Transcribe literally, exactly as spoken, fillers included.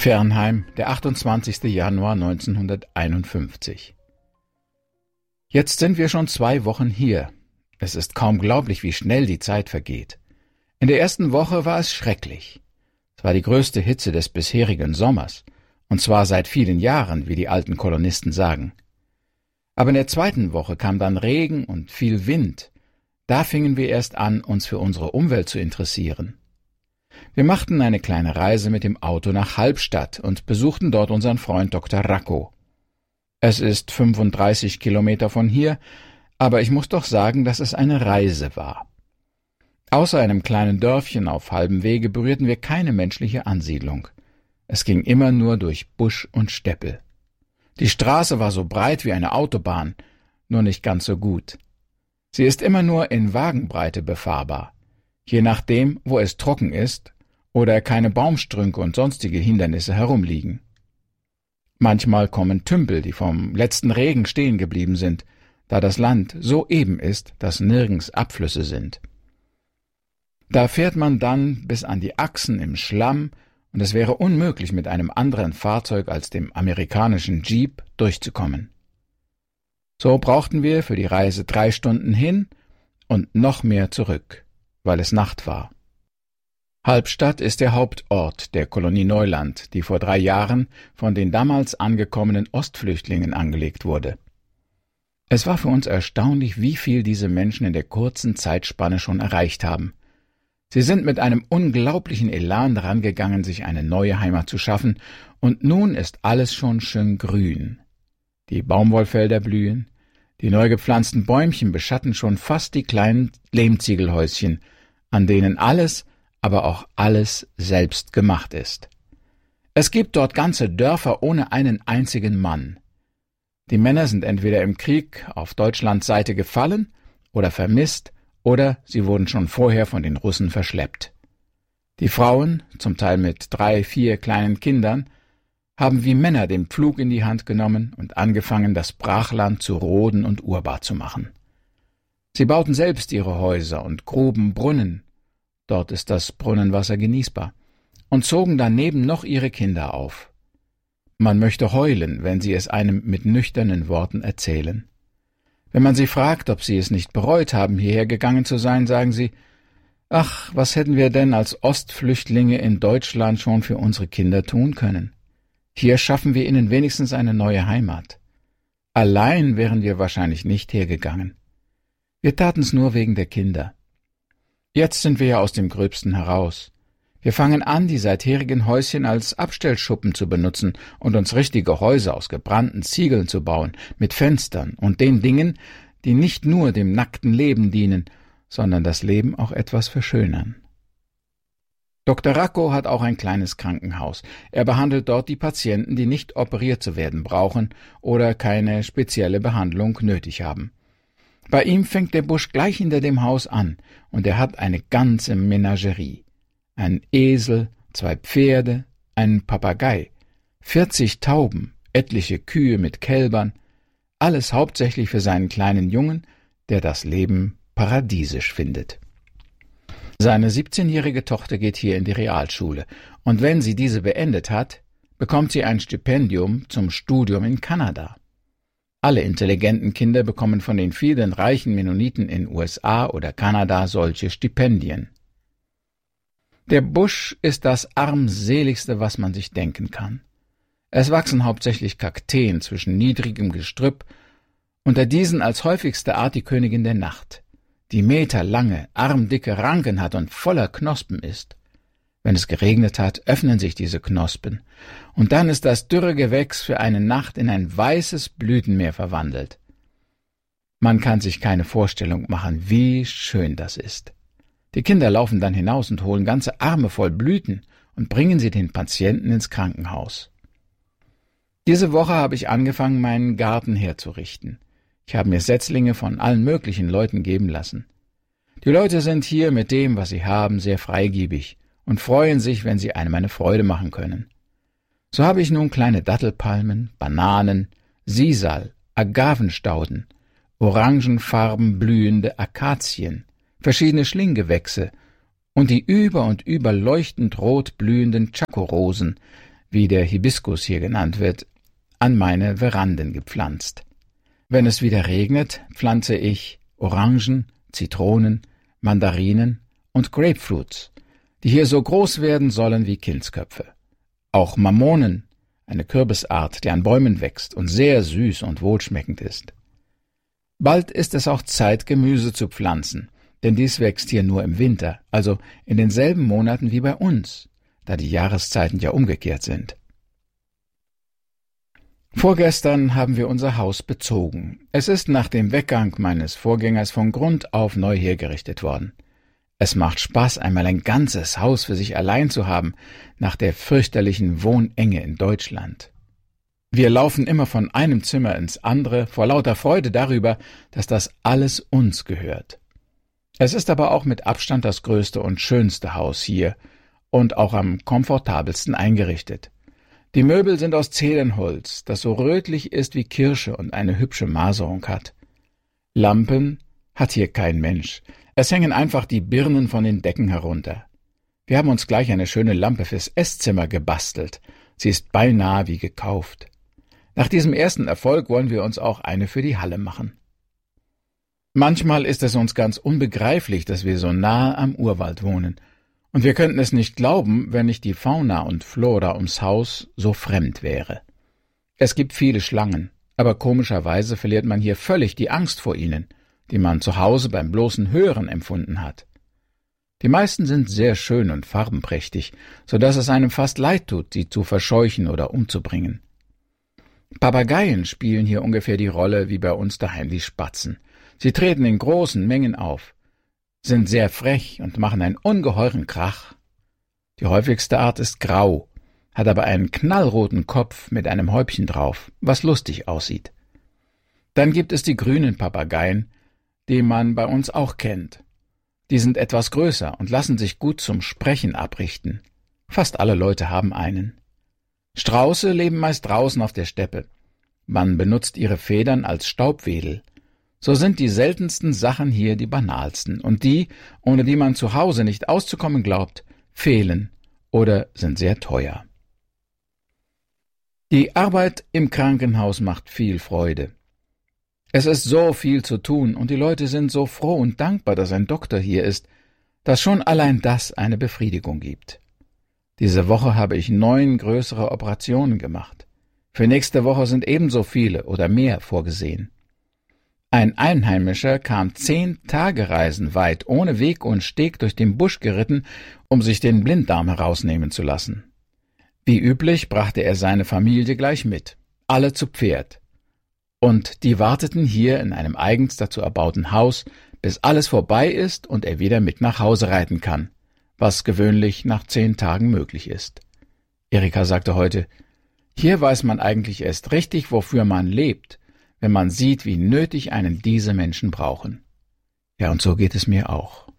Fernheim, der achtundzwanzigster Januar neunzehnhunderteinundfünfzig. Jetzt sind wir schon zwei Wochen hier. Es ist kaum glaublich, wie schnell die Zeit vergeht. In der ersten Woche war es schrecklich. Es war die größte Hitze des bisherigen Sommers, und zwar seit vielen Jahren, wie die alten Kolonisten sagen. Aber in der zweiten Woche kam dann Regen und viel Wind. Da fingen wir erst an, uns für unsere Umwelt zu interessieren. Wir machten eine kleine Reise mit dem Auto nach Halbstadt und besuchten dort unseren Freund Doktor Racco. Es ist fünfunddreißig Kilometer von hier, aber ich muss doch sagen, dass es eine Reise war. Außer einem kleinen Dörfchen auf halbem Wege berührten wir keine menschliche Ansiedlung. Es ging immer nur durch Busch und Steppel. Die Straße war so breit wie eine Autobahn, nur nicht ganz so gut. Sie ist immer nur in Wagenbreite befahrbar, je nachdem, wo es trocken ist oder keine Baumstrünke und sonstige Hindernisse herumliegen. Manchmal kommen Tümpel, die vom letzten Regen stehen geblieben sind, da das Land so eben ist, dass nirgends Abflüsse sind. Da fährt man dann bis an die Achsen im Schlamm, und es wäre unmöglich, mit einem anderen Fahrzeug als dem amerikanischen Jeep durchzukommen. So brauchten wir für die Reise drei Stunden hin und noch mehr zurück, weil es Nacht war. Halbstadt ist der Hauptort der Kolonie Neuland, die vor drei Jahren von den damals angekommenen Ostflüchtlingen angelegt wurde. Es war für uns erstaunlich, wie viel diese Menschen in der kurzen Zeitspanne schon erreicht haben. Sie sind mit einem unglaublichen Elan daran gegangen, sich eine neue Heimat zu schaffen, und nun ist alles schon schön grün. Die Baumwollfelder blühen, die neu gepflanzten Bäumchen beschatten schon fast die kleinen Lehmziegelhäuschen, an denen alles, aber auch alles selbst gemacht ist. Es gibt dort ganze Dörfer ohne einen einzigen Mann. Die Männer sind entweder im Krieg auf Deutschlands Seite gefallen oder vermisst, oder sie wurden schon vorher von den Russen verschleppt. Die Frauen, zum Teil mit drei, vier kleinen Kindern, haben wie Männer den Pflug in die Hand genommen und angefangen, das Brachland zu roden und urbar zu machen. Sie bauten selbst ihre Häuser und gruben Brunnen, dort ist das Brunnenwasser genießbar, und zogen daneben noch ihre Kinder auf. Man möchte heulen, wenn sie es einem mit nüchternen Worten erzählen. Wenn man sie fragt, ob sie es nicht bereut haben, hierher gegangen zu sein, sagen sie, ach, was hätten wir denn als Ostflüchtlinge in Deutschland schon für unsere Kinder tun können? Hier schaffen wir ihnen wenigstens eine neue Heimat. Allein wären wir wahrscheinlich nicht hergegangen. Wir taten's nur wegen der Kinder. Jetzt sind wir ja aus dem Gröbsten heraus. Wir fangen an, die seitherigen Häuschen als Abstellschuppen zu benutzen und uns richtige Häuser aus gebrannten Ziegeln zu bauen, mit Fenstern und den Dingen, die nicht nur dem nackten Leben dienen, sondern das Leben auch etwas verschönern. Doktor Racco hat auch ein kleines Krankenhaus. Er behandelt dort die Patienten, die nicht operiert zu werden brauchen oder keine spezielle Behandlung nötig haben. Bei ihm fängt der Busch gleich hinter dem Haus an, und er hat eine ganze Menagerie. Ein Esel, zwei Pferde, einen Papagei, vierzig Tauben, etliche Kühe mit Kälbern, alles hauptsächlich für seinen kleinen Jungen, der das Leben paradiesisch findet. Seine siebzehnjährige Tochter geht hier in die Realschule, und wenn sie diese beendet hat, bekommt sie ein Stipendium zum Studium in Kanada. Alle intelligenten Kinder bekommen von den vielen reichen Mennoniten in U S A oder Kanada solche Stipendien. Der Busch ist das armseligste, was man sich denken kann. Es wachsen hauptsächlich Kakteen zwischen niedrigem Gestrüpp, unter diesen als häufigste Art die Königin der Nacht, die meterlange, armdicke Ranken hat und voller Knospen ist. Wenn es geregnet hat, öffnen sich diese Knospen, und dann ist das dürre Gewächs für eine Nacht in ein weißes Blütenmeer verwandelt. Man kann sich keine Vorstellung machen, wie schön das ist. Die Kinder laufen dann hinaus und holen ganze Arme voll Blüten und bringen sie den Patienten ins Krankenhaus. Diese Woche habe ich angefangen, meinen Garten herzurichten. Ich habe mir Setzlinge von allen möglichen Leuten geben lassen. Die Leute sind hier mit dem, was sie haben, sehr freigebig und freuen sich, wenn sie einem eine Freude machen können. So habe ich nun kleine Dattelpalmen, Bananen, Sisal, Agavenstauden, orangenfarben blühende Akazien, verschiedene Schlinggewächse und die über und über leuchtend rot blühenden Chakorosen, wie der Hibiskus hier genannt wird, an meine Veranden gepflanzt. Wenn es wieder regnet, pflanze ich Orangen, Zitronen, Mandarinen und Grapefruits, die hier so groß werden sollen wie Kindsköpfe. Auch Mamonen, eine Kürbisart, die an Bäumen wächst und sehr süß und wohlschmeckend ist. Bald ist es auch Zeit, Gemüse zu pflanzen, denn dies wächst hier nur im Winter, also in denselben Monaten wie bei uns, da die Jahreszeiten ja umgekehrt sind. Vorgestern haben wir unser Haus bezogen. Es ist nach dem Weggang meines Vorgängers von Grund auf neu hergerichtet worden. Es macht Spaß, einmal ein ganzes Haus für sich allein zu haben, nach der fürchterlichen Wohnenge in Deutschland. Wir laufen immer von einem Zimmer ins andere, vor lauter Freude darüber, dass das alles uns gehört. Es ist aber auch mit Abstand das größte und schönste Haus hier und auch am komfortabelsten eingerichtet. Die Möbel sind aus Zedernholz, das so rötlich ist wie Kirsche und eine hübsche Maserung hat. Lampen hat hier kein Mensch. Es hängen einfach die Birnen von den Decken herunter. Wir haben uns gleich eine schöne Lampe fürs Esszimmer gebastelt. Sie ist beinahe wie gekauft. Nach diesem ersten Erfolg wollen wir uns auch eine für die Halle machen. Manchmal ist es uns ganz unbegreiflich, dass wir so nahe am Urwald wohnen. Und wir könnten es nicht glauben, wenn nicht die Fauna und Flora ums Haus so fremd wäre. Es gibt viele Schlangen, aber komischerweise verliert man hier völlig die Angst vor ihnen, die man zu Hause beim bloßen Hören empfunden hat. Die meisten sind sehr schön und farbenprächtig, so dass es einem fast leid tut, sie zu verscheuchen oder umzubringen. Papageien spielen hier ungefähr die Rolle wie bei uns daheim die Spatzen. Sie treten in großen Mengen auf, sind sehr frech und machen einen ungeheuren Krach. Die häufigste Art ist grau, hat aber einen knallroten Kopf mit einem Häubchen drauf, was lustig aussieht. Dann gibt es die grünen Papageien, die man bei uns auch kennt. Die sind etwas größer und lassen sich gut zum Sprechen abrichten. Fast alle Leute haben einen. Strauße leben meist draußen auf der Steppe. Man benutzt ihre Federn als Staubwedel. So sind die seltensten Sachen hier die banalsten, und die, ohne die man zu Hause nicht auszukommen glaubt, fehlen oder sind sehr teuer. Die Arbeit im Krankenhaus macht viel Freude. Es ist so viel zu tun, und die Leute sind so froh und dankbar, dass ein Doktor hier ist, dass schon allein das eine Befriedigung gibt. Diese Woche habe ich neun größere Operationen gemacht. Für nächste Woche sind ebenso viele oder mehr vorgesehen. Ein Einheimischer kam zehn Tagereisen weit, ohne Weg und Steg durch den Busch geritten, um sich den Blinddarm herausnehmen zu lassen. Wie üblich brachte er seine Familie gleich mit, alle zu Pferd. Und die warteten hier in einem eigens dazu erbauten Haus, bis alles vorbei ist und er wieder mit nach Hause reiten kann, was gewöhnlich nach zehn Tagen möglich ist. Erika sagte heute, hier weiß man eigentlich erst richtig, wofür man lebt, wenn man sieht, wie nötig einen diese Menschen brauchen. Ja, und so geht es mir auch.